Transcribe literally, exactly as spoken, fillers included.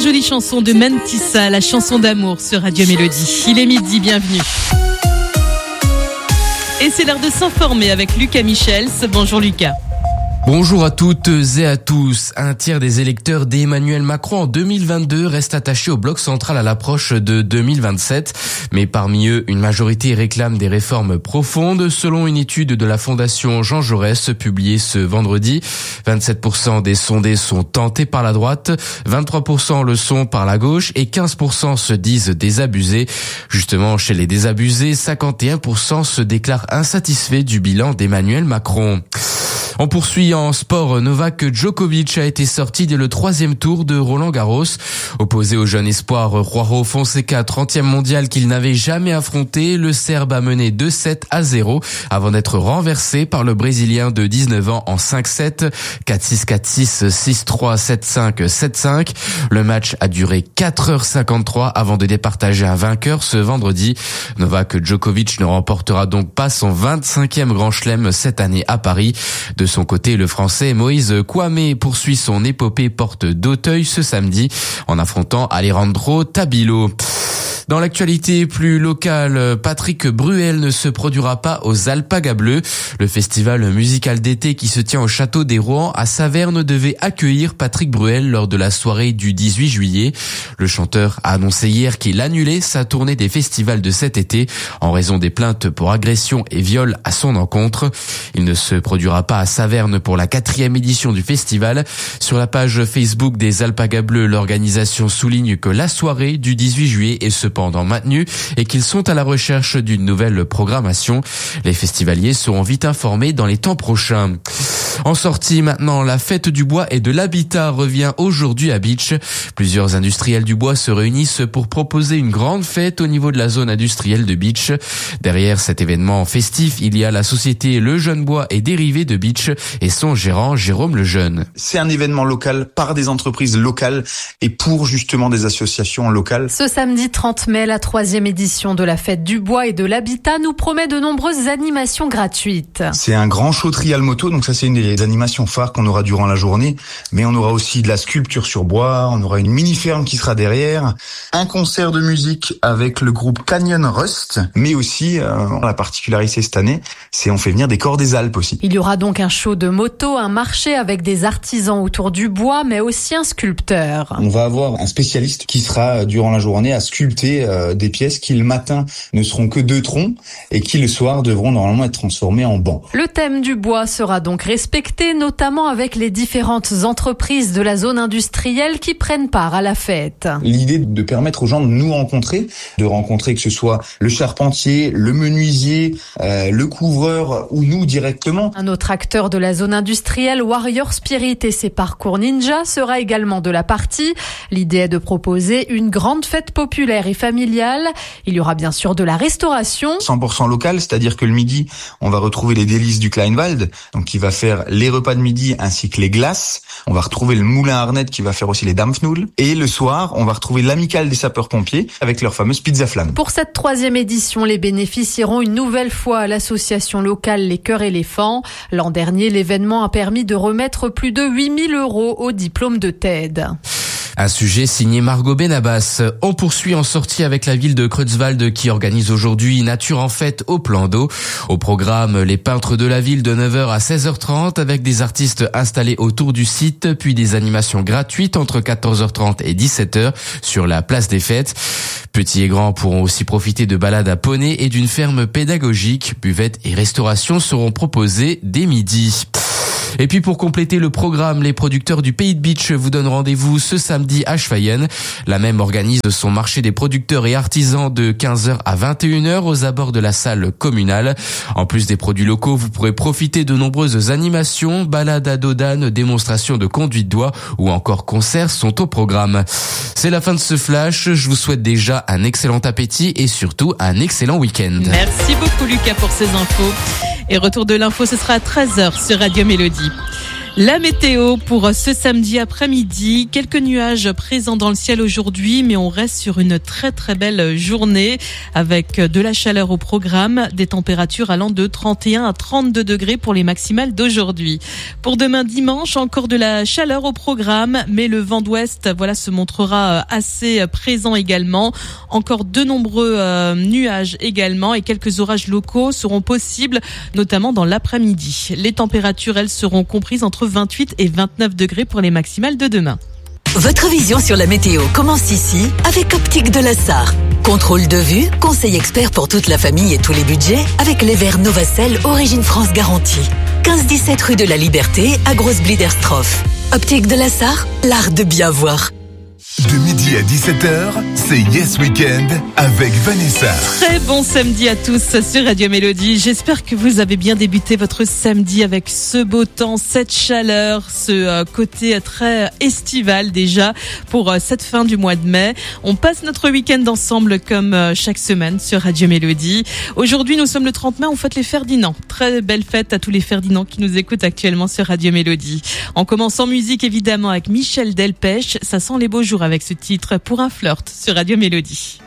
jolie chanson de Mantissa, la chanson d'amour sur Radio Mélodie. Il est midi, bienvenue. Et c'est l'heure de s'informer avec Lucas Michels. Bonjour Lucas. Bonjour à toutes et à tous. Un tiers des électeurs d'Emmanuel Macron en deux mille vingt-deux reste attaché au bloc central à l'approche de deux mille vingt-sept. Mais parmi eux, une majorité réclame des réformes profondes. Selon une étude de la Fondation Jean Jaurès publiée ce vendredi, vingt-sept pour cent des sondés sont tentés par la droite, vingt-trois pour cent le sont par la gauche et quinze pour cent se disent désabusés. Justement, chez les désabusés, cinquante et un pour cent se déclarent insatisfaits du bilan d'Emmanuel Macron. On poursuit en sport. Novak Djokovic a été sorti dès le troisième tour de Roland-Garros. Opposé au jeune espoir Joao Fonseca, trentième mondial qu'il n'avait jamais affronté, le Serbe a mené deux sept à zéro avant d'être renversé par le Brésilien de dix-neuf ans en cinq sept, quatre six, quatre six, six trois, sept cinq, sept cinq. Le match a duré quatre heures cinquante-trois avant de départager un vainqueur ce vendredi. Novak Djokovic ne remportera donc pas son vingt-cinquième Grand Chelem cette année à Paris. De De son côté, le Français Moïse Kouamé poursuit son épopée porte d'Auteuil ce samedi en affrontant Alejandro Tabilo. Dans l'actualité plus locale, Patrick Bruel ne se produira pas aux Alpagas Bleus. Le festival musical d'été qui se tient au château des Rohan à Saverne devait accueillir Patrick Bruel lors de la soirée du dix-huit juillet. Le chanteur a annoncé hier qu'il annulait sa tournée des festivals de cet été en raison des plaintes pour agression et viol à son encontre. Il ne se produira pas à Saverne pour la quatrième édition du festival. Sur la page Facebook des Alpagas Bleus, l'organisation souligne que la soirée du dix-huit juillet est cependant maintenus et qu'ils sont à la recherche d'une nouvelle programmation. Les festivaliers seront vite informés dans les temps prochains. En sortie maintenant, la fête du bois et de l'habitat revient aujourd'hui à Bitche. Plusieurs industriels du bois se réunissent pour proposer une grande fête au niveau de la zone industrielle de Bitche. Derrière cet événement festif, il y a la société Le Jeune Bois et Dérivé de Bitche et son gérant Jérôme Lejeune. C'est un événement local par des entreprises locales et pour justement des associations locales. Ce samedi trente mai, la troisième édition de la fête du bois et de l'habitat nous promet de nombreuses animations gratuites. C'est un grand show trial moto, donc ça c'est une des animations phares qu'on aura durant la journée, mais on aura aussi de la sculpture sur bois, on aura une mini-ferme qui sera derrière, un concert de musique avec le groupe Canyon Rust, mais aussi, euh, la particularité cette année, c'est on fait venir des corps des Alpes aussi. Il y aura donc un show de moto, un marché avec des artisans autour du bois, mais aussi un sculpteur. On va avoir un spécialiste qui sera durant la journée à sculpter euh, des pièces qui le matin ne seront que deux troncs et qui le soir devront normalement être transformés en bancs. Le thème du bois sera donc respecté, notamment avec les différentes entreprises de la zone industrielle qui prennent part à la fête. L'idée de permettre aux gens de nous rencontrer, de rencontrer que ce soit le charpentier, le menuisier, euh, le couvreur ou nous directement. Un autre acteur de la zone industrielle, Warrior Spirit et ses parcours ninja, sera également de la partie. L'idée est de proposer une grande fête populaire et familiale. Il y aura bien sûr de la restauration. cent pour cent local, c'est-à-dire que le midi, on va retrouver les délices du Kleinwald, donc qui va faire les repas de midi ainsi que les glaces. On va retrouver le moulin à Arnett qui va faire aussi les Dampfnudeln. Et le soir, on va retrouver l'amicale des sapeurs-pompiers avec leur fameuse pizza flamme. Pour cette troisième édition, les bénéfices iront une nouvelle fois à l'association locale Les Cœurs Éléphants. L'an dernier, l'événement a permis de remettre plus de huit mille euros au diplôme de T E D. Un sujet signé Margot Benabas. On poursuit en sortie avec la ville de Creutzwald qui organise aujourd'hui Nature en fête au plan d'eau. Au programme, les peintres de la ville de neuf heures à seize heures trente avec des artistes installés autour du site, puis des animations gratuites entre quatorze heures trente et dix-sept heures sur la place des fêtes. Petits et grands pourront aussi profiter de balades à poney et d'une ferme pédagogique. Buvettes et restauration seront proposées dès midi. Et puis pour compléter le programme, les producteurs du Pays de Bitche vous donnent rendez-vous ce samedi à Schweyen. La même organise son marché des producteurs et artisans de quinze heures à vingt et une heures aux abords de la salle communale. En plus des produits locaux, vous pourrez profiter de nombreuses animations, balades à dos d'âne, démonstrations de conduite d'oie ou encore concerts sont au programme. C'est la fin de ce flash. Je vous souhaite déjà un excellent appétit et surtout un excellent week-end. Merci beaucoup Lucas pour ces infos. Et retour de l'info, ce sera à treize heures sur Radio Mélodie. La météo pour ce samedi après-midi. Quelques nuages présents dans le ciel aujourd'hui, mais on reste sur une très très belle journée avec de la chaleur au programme, des températures allant de trente et un à trente-deux degrés pour les maximales d'aujourd'hui. Pour demain dimanche, encore de la chaleur au programme, mais le vent d'ouest, voilà, se montrera assez présent également. Encore de nombreux euh, nuages également et quelques orages locaux seront possibles, notamment dans l'après-midi. Les températures, elles, seront comprises entre vingt-huit et vingt-neuf degrés pour les maximales de demain. Votre vision sur la météo commence ici avec Optique de la Sarre. Contrôle de vue, conseil expert pour toute la famille et tous les budgets avec les verres Novacell Origine France garantie. quinze dix-sept rue de la Liberté à Grosse-Bliederstroff. Optique de la Sarre, l'art de bien voir. De midi à dix-sept heures, c'est Yes Weekend avec Vanessa. Très bon samedi à tous sur Radio Mélodie. J'espère que vous avez bien débuté votre samedi avec ce beau temps, cette chaleur, ce côté très estival déjà pour cette fin du mois de mai. On passe notre week-end ensemble comme chaque semaine sur Radio Mélodie. Aujourd'hui, nous sommes le trente mai, on fête les Ferdinand. Très belle fête à tous les Ferdinand qui nous écoutent actuellement sur Radio Mélodie. On commence en musique évidemment avec Michel Delpech. Ça sent les beaux jours avec ce titre Pour un flirt sur Radio Mélodie.